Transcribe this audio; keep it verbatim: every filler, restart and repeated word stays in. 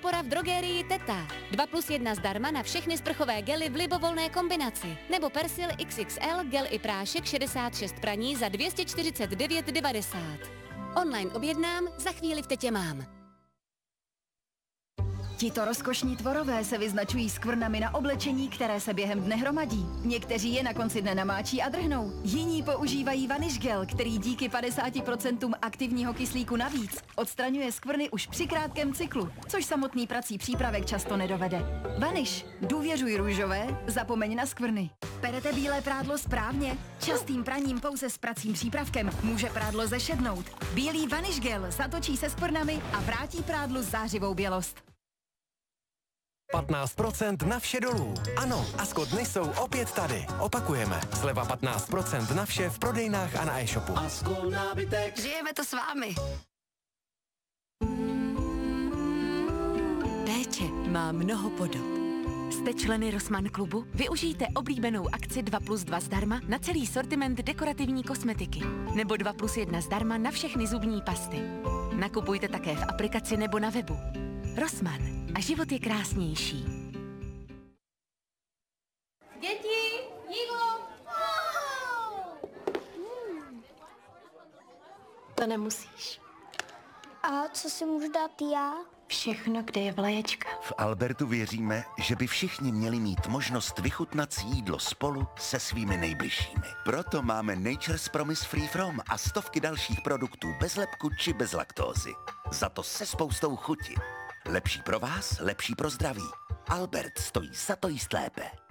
podpora v drogerii Teta. dva plus jedna zdarma na všechny sprchové gely v libovolné kombinaci. Nebo Persil X X L gel i prášek šedesát šest praní za dvě stě čtyřicet devět devadesát. Online objednám, za chvíli v Tetě mám. Tito rozkošní tvorové se vyznačují skvrnami na oblečení, které se během dne hromadí. Někteří je na konci dne namáčí a drhnou. Jiní používají Vanish Gel, který díky padesáti procentům aktivního kyslíku navíc odstraňuje skvrny už při krátkém cyklu, což samotný prací přípravek často nedovede. Vanish, důvěřuj růžové, zapomeň na skvrny. Perete bílé prádlo správně? Častým praním pouze s pracím přípravkem může prádlo zešednout. Bílý Vanish Gel zatočí se skvrnami a vrátí prádlu zářivou bělost. patnáct procent na vše dolů. Ano, Asko dny jsou opět tady. Opakujeme. Sleva patnáct procent na vše v prodejnách a na e-shopu. Asko nábytek. Žijeme to s vámi. Péče má mnoho podob. Jste členy Rossmann klubu? Využijte oblíbenou akci dva plus dva zdarma na celý sortiment dekorativní kosmetiky. Nebo dva plus jedna zdarma na všechny zubní pasty. Nakupujte také v aplikaci nebo na webu. Rossmann. A život je krásnější. Děti, jídlo! To nemusíš. A co si můžu dát já? Všechno, kde je vlaječka. V Albertu věříme, že by všichni měli mít možnost vychutnat si jídlo spolu se svými nejbližšími. Proto máme Nature's Promise Free From a stovky dalších produktů bez lepku či bez laktózy. Za to se spoustou chuti. Lepší pro vás, lepší pro zdraví. Albert stojí za to jíst lépe.